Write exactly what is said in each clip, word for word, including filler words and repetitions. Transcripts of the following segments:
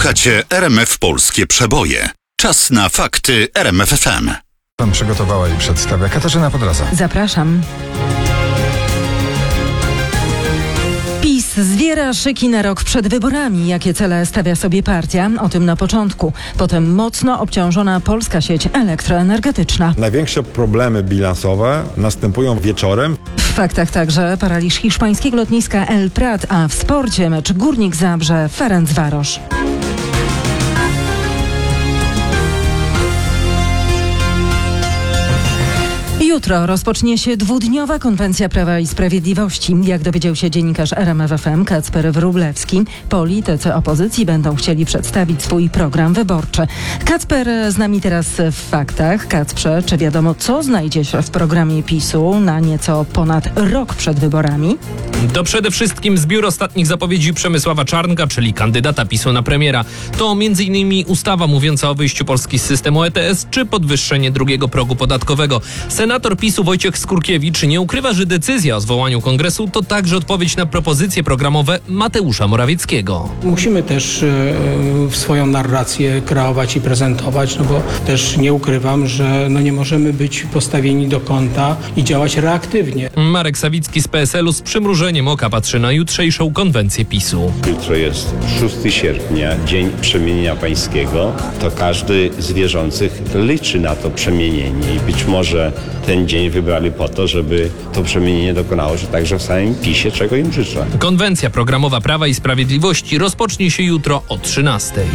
Słuchacie R M F Polskie Przeboje. Czas na fakty R M F F M. Pan przygotowała i przedstawia Katarzyna Podraza. Zapraszam. PiS zwiera szyki na rok przed wyborami. Jakie cele stawia sobie partia? O tym na początku. Potem mocno obciążona polska sieć elektroenergetyczna. Największe problemy bilansowe następują wieczorem. W faktach także paraliż hiszpańskiego lotniska El Prat, a w sporcie mecz Górnik Zabrze Ferencvaros. Jutro rozpocznie się dwudniowa konwencja Prawa i Sprawiedliwości. Jak dowiedział się dziennikarz R M F F M Kacper Wróblewski, politycy opozycji będą chcieli przedstawić swój program wyborczy. Kacper z nami teraz w faktach. Kacprze, czy wiadomo, co znajdzie się w programie PiSu na nieco ponad rok przed wyborami? To przede wszystkim zbiór ostatnich zapowiedzi Przemysława Czarnka, czyli kandydata PiSu na premiera. To między innymi ustawa mówiąca o wyjściu Polski z systemu E T S czy podwyższenie drugiego progu podatkowego. Senator PiSu Wojciech Skurkiewicz nie ukrywa, że decyzja o zwołaniu kongresu to także odpowiedź na propozycje programowe Mateusza Morawieckiego. Musimy też e, swoją narrację kreować i prezentować, no bo też nie ukrywam, że no nie możemy być postawieni do kąta i działać reaktywnie. Marek Sawicki z P S L u z przymrużeniem oka patrzy na jutrzejszą konwencję PiSu. Jutro jest szóstego sierpnia, Dzień Przemienienia Pańskiego. To każdy z wierzących liczy na to przemienienie i być może ten dzień wybrali po to, żeby to przemienienie dokonało się także w samym PiSie, czego im życzę. Konwencja programowa Prawa i Sprawiedliwości rozpocznie się jutro o trzynastej.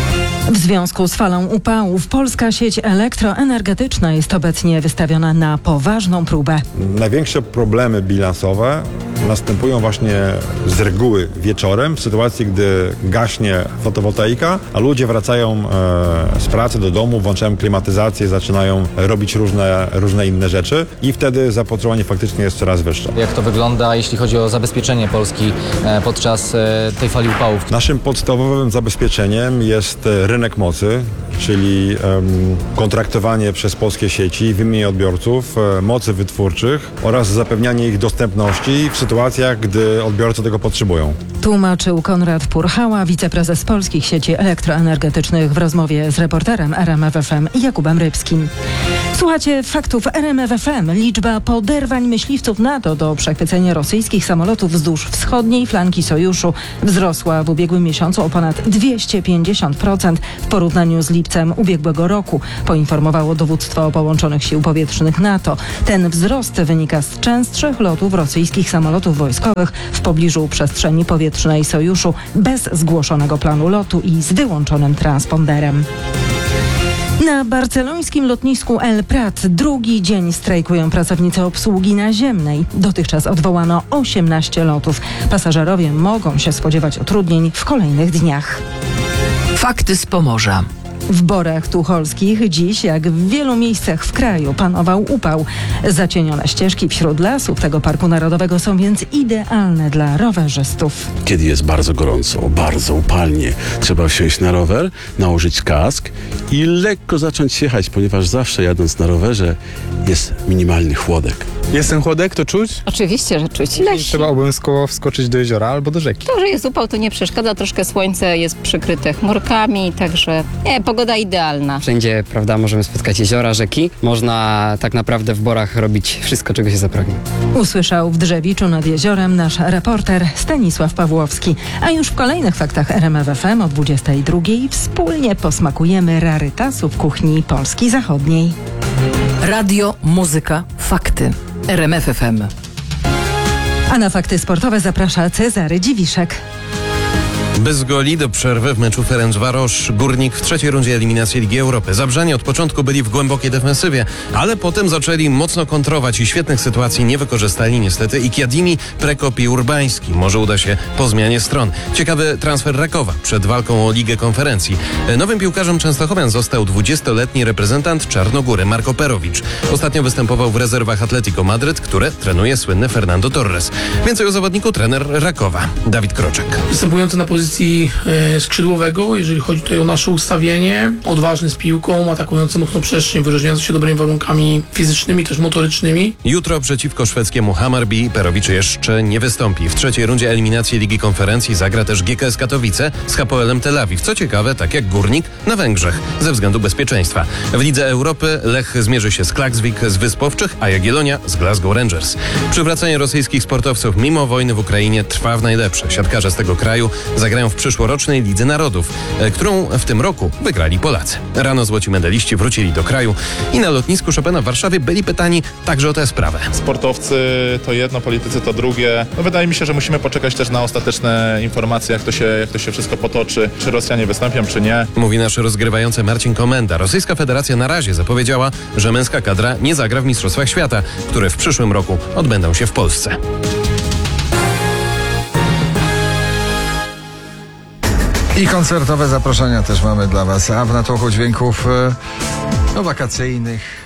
W związku z falą upałów polska sieć elektroenergetyczna jest obecnie wystawiona na poważną próbę. Największe problemy bilansowe następują właśnie z reguły wieczorem, w sytuacji, gdy gaśnie fotowoltaika, a ludzie wracają e, z pracy do domu, włączają klimatyzację, zaczynają robić różne, różne inne rzeczy i wtedy zapotrzebowanie faktycznie jest coraz wyższe. Jak to wygląda, jeśli chodzi o zabezpieczenie Polski e, podczas e, tej fali upałów? Naszym podstawowym zabezpieczeniem jest rynek mocy, czyli um, kontraktowanie przez polskie sieci, wymiany odbiorców, e, mocy wytwórczych oraz zapewnianie ich dostępności w sytuacjach, gdy odbiorcy tego potrzebują. Tłumaczył Konrad Purchała, wiceprezes polskich sieci elektroenergetycznych w rozmowie z reporterem R M F F M Jakubem Rybskim. Słuchacie faktów R M F F M. Liczba poderwań myśliwców NATO do przechwycenia rosyjskich samolotów wzdłuż wschodniej flanki sojuszu wzrosła w ubiegłym miesiącu o ponad dwieście pięćdziesiąt procent w porównaniu z lipcem ubiegłego roku, poinformowało dowództwo Połączonych Sił Powietrznych NATO. Ten wzrost wynika z częstszych lotów rosyjskich samolotów wojskowych w pobliżu przestrzeni powietrznej sojuszu bez zgłoszonego planu lotu i z wyłączonym transponderem. Na barcelońskim lotnisku El Prat drugi dzień strajkują pracownicy obsługi naziemnej. Dotychczas odwołano osiemnaście lotów. Pasażerowie mogą się spodziewać utrudnień w kolejnych dniach. Fakty z Pomorza. W Borach Tucholskich dziś, jak w wielu miejscach w kraju, panował upał. Zacienione ścieżki wśród lasów tego parku narodowego są więc idealne dla rowerzystów. Kiedy jest bardzo gorąco, bardzo upalnie, trzeba wsiąść na rower, nałożyć kask i lekko zacząć jechać, ponieważ zawsze jadąc na rowerze jest minimalny chłodek. Jest ten chłodek, to czuć? Oczywiście, że czuć. Leci. Trzeba obowiązkowo wskoczyć do jeziora albo do rzeki. To, że jest upał, to nie przeszkadza. Troszkę słońce jest przykryte chmurkami, także nie, pogoda idealna. Wszędzie, prawda, możemy spotkać jeziora, rzeki. Można tak naprawdę w Borach robić wszystko, czego się zapragnie. Usłyszał w Drzewiczu nad jeziorem nasz reporter Stanisław Pawłowski. A już w kolejnych faktach R M F F M o dwudziestej drugiej wspólnie posmakujemy rarytasów kuchni Polski Zachodniej. Radio, muzyka, fakty. R M F F M. A na fakty sportowe zaprasza Cezary Dziwiszek. Bez goli do przerwy w meczu Ferencvaros Górnik w trzeciej rundzie eliminacji Ligi Europy. Zabrzanie od początku byli w głębokiej defensywie, ale potem zaczęli mocno kontrować i świetnych sytuacji nie wykorzystali niestety i Kiadimi, Prekop i Urbański. Może uda się po zmianie stron. Ciekawy transfer Rakowa przed walką o Ligę Konferencji. Nowym piłkarzem Częstochowian został dwudziestoletni reprezentant Czarnogóry Marko Perowicz. Ostatnio występował w rezerwach Atletico Madryt, które trenuje słynny Fernando Torres. Więcej o zawodniku trener Rakowa Dawid Kroczek. Występujący na pozycji pozycji e, skrzydłowego, jeżeli chodzi tutaj o nasze ustawienie. Odważny z piłką, atakujący mocno przestrzeń, wyróżniający się dobrymi warunkami fizycznymi, też motorycznymi. Jutro przeciwko szwedzkiemu Hammarby Perowicz jeszcze nie wystąpi. W trzeciej rundzie eliminacji Ligi Konferencji zagra też G K S Katowice z Hapoelem Tel Awiw. Co ciekawe, tak jak Górnik, na Węgrzech, ze względu bezpieczeństwa. W Lidze Europy Lech zmierzy się z Klaksvik z Wysp Owczych, a Jagiellonia z Glasgow Rangers. Przywracanie rosyjskich sportowców mimo wojny w Ukrainie trwa w najlepsze. Siatkarze z tego kraju zagrają w przyszłorocznej Lidze Narodów, e, którą w tym roku wygrali Polacy. Rano złoci medaliści wrócili do kraju i na lotnisku Chopina w Warszawie byli pytani także o tę sprawę. Sportowcy to jedno, politycy to drugie. No wydaje mi się, że musimy poczekać też na ostateczne informacje, jak to się, jak to się wszystko potoczy, czy Rosjanie wystąpią, czy nie. Mówi nasz rozgrywający Marcin Komenda. Rosyjska Federacja na razie zapowiedziała, że męska kadra nie zagra w Mistrzostwach Świata, które w przyszłym roku odbędą się w Polsce. I koncertowe zaproszenia też mamy dla Was, a w natłoku dźwięków e, no, wakacyjnych